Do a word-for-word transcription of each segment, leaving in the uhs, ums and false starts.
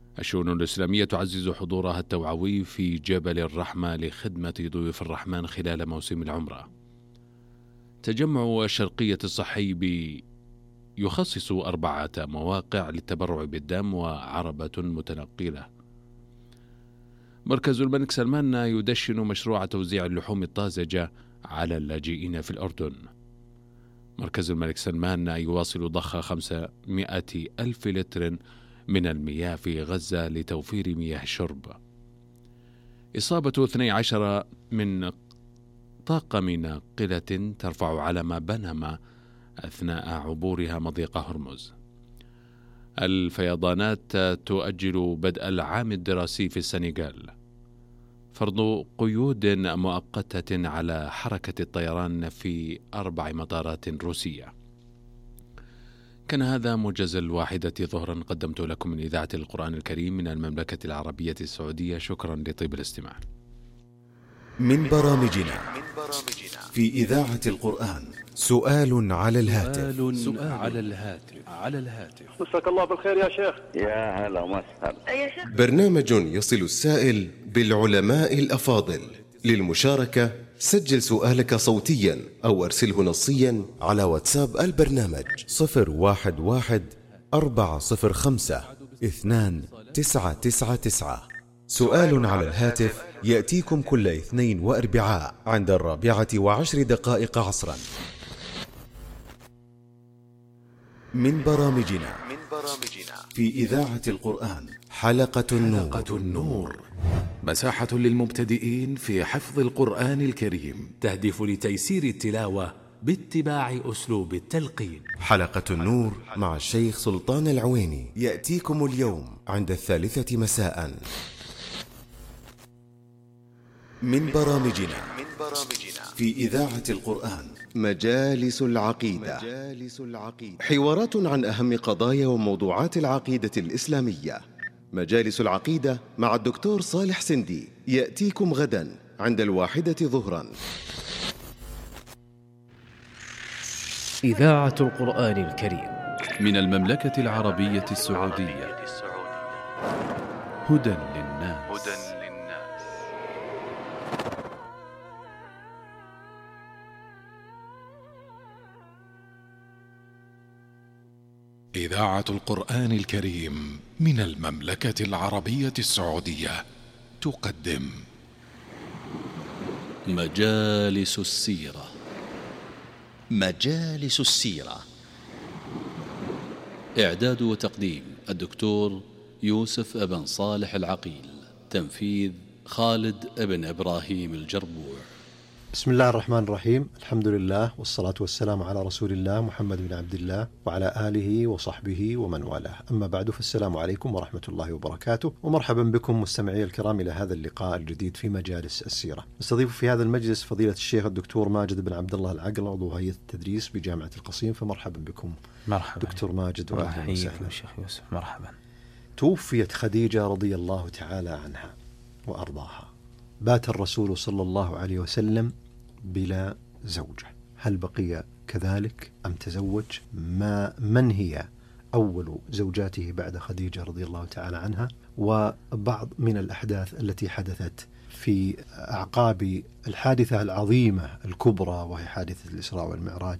الشؤون الإسلامية تعزز حضورها التوعوي في جبل الرحمة لخدمة ضيوف الرحمن خلال موسم العمرة. تجمع الشرقية الصحي يخصص أربعة مواقع للتبرع بالدم وعربة متنقلة. مركز الملك سلمان يدشن مشروع توزيع اللحوم الطازجة على اللاجئين في الأردن. مركز الملك سلمان يواصل ضخ خمسمائة ألف لتر من المياه في غزة لتوفير مياه الشرب. إصابة اثني عشر من طاقم ناقلة ترفع علم بنما أثناء عبورها مضيق هرمز. الفيضانات تؤجل بدء العام الدراسي في السنغال. فرض قيود مؤقتة على حركة الطيران في أربع مطارات روسية. كان هذا موجز الواحدة ظهرا قدمت لكم من إذاعة القرآن الكريم من المملكة العربية السعودية. شكرا لطيب الاستماع. من برامجنا في إذاعة القرآن سؤال على الهاتف. سؤال على الهاتف على الهاتف مساك الله بالخير يا شيخ. يا هلا وسهلا يا شيخ. برنامج يصل السائل بالعلماء الأفاضل. للمشاركة سجل سؤالك صوتيا أو أرسله نصيا على واتساب البرنامج صفر واحد واحد أربعة صفر خمسة اثنان تسعة تسعة تسعة. سؤال على الهاتف يأتيكم كل اثنين وأربعاء عند الرابعة وعشر دقائق عصرا. من برامجنا في إذاعة القرآن حلقة النور, حلقة النور. مساحة للمبتدئين في حفظ القرآن الكريم، تهدف لتيسير التلاوة باتباع أسلوب التلقين. حلقة النور مع الشيخ سلطان العويني يأتيكم اليوم عند الثالثة مساء. من برامجنا في إذاعة القرآن مجالس العقيدة. حوارات عن أهم قضايا وموضوعات العقيدة الإسلامية. مجالس العقيدة مع الدكتور صالح سندي يأتيكم غدا عند الواحدة ظهرا. إذاعة القرآن الكريم من المملكة العربية السعودية. هدى للناس. إذاعة القرآن الكريم من المملكة العربية السعودية تقدم مجالس السيرة. مجالس السيرة، إعداد وتقديم الدكتور يوسف ابن صالح العقيل، تنفيذ خالد ابن إبراهيم الجربوع. بسم الله الرحمن الرحيم. الحمد لله والصلاة والسلام على رسول الله محمد بن عبد الله وعلى آله وصحبه ومن والاه. أما بعد، فالسلام عليكم ورحمة الله وبركاته، ومرحبا بكم مستمعي الكرام إلى هذا اللقاء الجديد في مجالس السيرة. نستضيف في هذا المجلس فضيلة الشيخ الدكتور ماجد بن عبد الله العقل، عضو هيئة التدريس بجامعة القصيم. فمرحبا بكم. مرحبا دكتور ماجد، وأهلا وسهلا. الشيخ يوسف، مرحبا. توفيت خديجة رضي الله تعالى عنها وأرضاها. بات الرسول صلى الله عليه وسلم بلا زوجة. هل بقي كذلك أم تزوج؟ ما من هي أول زوجاته بعد خديجة رضي الله تعالى عنها؟ وبعض من الأحداث التي حدثت في أعقاب الحادثة العظيمة الكبرى، وهي حادثة الإسراء والمعراج،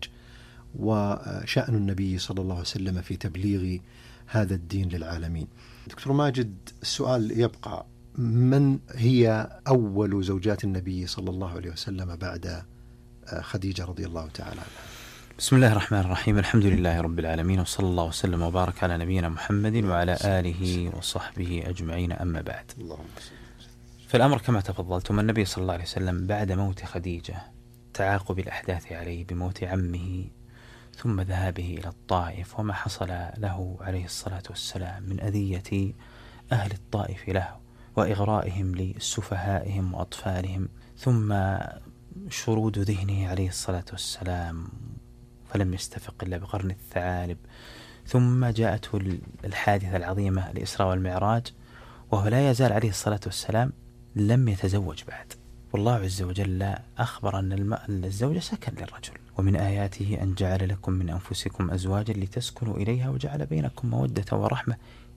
وشأن النبي صلى الله عليه وسلم في تبليغ هذا الدين للعالمين. دكتور ماجد، السؤال يبقى: من هي أول زوجات النبي صلى الله عليه وسلم بعد خديجة رضي الله تعالى عنها؟ بسم الله الرحمن الرحيم. الحمد لله رب العالمين، وصلى الله وسلم وبارك على نبينا محمد وعلى آله وصحبه أجمعين. أما بعد، فالأمر كما تفضلتم، النبي صلى الله عليه وسلم بعد موت خديجة، تعاقب الأحداث عليه بموت عمه ثم ذهابه إلى الطائف، وما حصل له عليه الصلاة والسلام من أذية أهل الطائف له وإغرائهم لسفهائهم وأطفالهم، ثم شرود ذهنه عليه الصلاة والسلام فلم يستفق إلا بقرن الثعالب، ثم جاءته الحادثة العظيمة الإسراء والمعراج، وهو لا يزال عليه الصلاة والسلام لم يتزوج بعد. والله عز وجل أخبر أن الزوجة سكن للرجل، ومن آياته أن جعل لكم من أنفسكم أزواجا لتسكنوا إليها وجعل بينكم مودة ورحمة